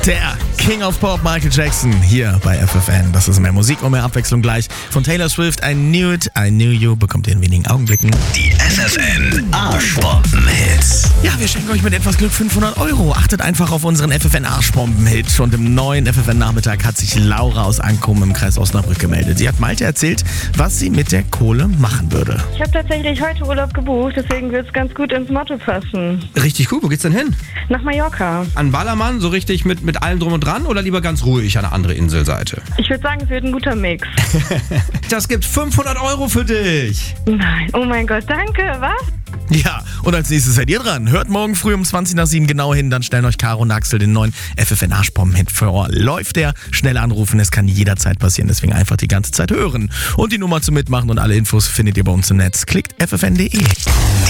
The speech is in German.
Der King of Pop, Michael Jackson, hier bei FFN. Das ist mehr Musik und mehr Abwechslung gleich. Von Taylor Swift, I Knew It, I Knew You, bekommt ihr in wenigen Augenblicken. Die FFN Arschbomben-Hits. Ja, wir schenken euch mit etwas Glück 500 €. Achtet einfach auf unseren FFN Arschbomben-Hit. Und im neuen FFN-Nachmittag hat sich Laura aus Ankum im Kreis Osnabrück gemeldet. Sie hat Malte erzählt, was sie mit der Kohle machen würde. Ich habe tatsächlich heute Urlaub gebucht, deswegen wird es ganz gut ins Motto passen. Richtig cool. Wo geht's denn hin? Nach Mallorca. An Ballermann, so richtig mit allem drum und dran oder lieber ganz ruhig an eine andere Inselseite? Ich würde sagen, es wird ein guter Mix. Das gibt 500 € für dich. Nein, oh mein Gott, danke, was? Ja, und als nächstes seid ihr dran. Hört morgen früh um 20 nach 7 genau hin, dann stellen euch Caro und Axel den neuen FFN Arschbomben-Hit vor. Läuft der? Schnell anrufen, es kann jederzeit passieren, deswegen einfach die ganze Zeit hören. Und die Nummer zum Mitmachen und alle Infos findet ihr bei uns im Netz. Klickt ffn.de.